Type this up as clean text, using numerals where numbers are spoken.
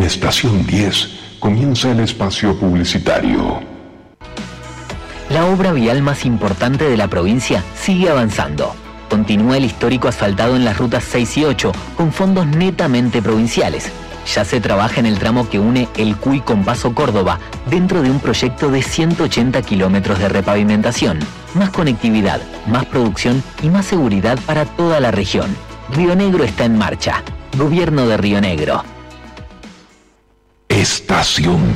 En Estación 10 comienza el espacio publicitario. La obra vial más importante de la provincia sigue avanzando. Continúa el histórico asfaltado en las rutas 6 y 8 con fondos netamente provinciales. Ya se trabaja en el tramo que une El Cuy con Paso Córdoba dentro de un proyecto de 180 kilómetros de repavimentación. Más conectividad, más producción y más seguridad para toda la región. Río Negro está en marcha. Gobierno de Río Negro. Estación